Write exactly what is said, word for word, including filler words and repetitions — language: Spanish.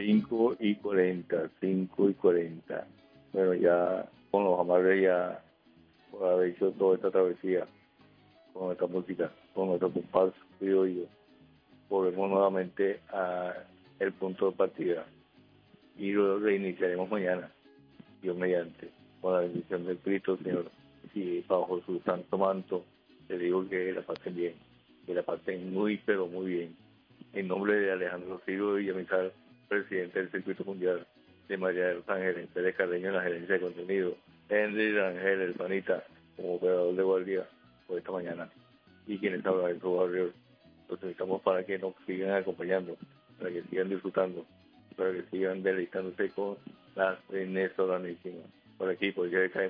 cinco y cuarenta, cinco y cuarenta. Bueno, ya con los amarres ya por haber hecho toda esta travesía, con esta música, con nuestro compás criollo, volvemos nuevamente a el punto de partida y lo reiniciaremos mañana, Dios mediante, con la bendición del Cristo, Señor, y bajo su santo manto, te digo que la pasen bien, que la pasen muy, pero muy bien. En nombre de Alejandro Silva Villamizar, presidente del Circuito Mundial, de María de los Ángeles, Pérez Carreño en la gerencia de contenido, Henry Rangel, hermanita, como operador de guardia por esta mañana, y quienes hablan de su barrio. Los necesitamos para que nos sigan acompañando, para que sigan disfrutando, para que sigan deleitándose con las venezolanísimas. Por aquí, por ya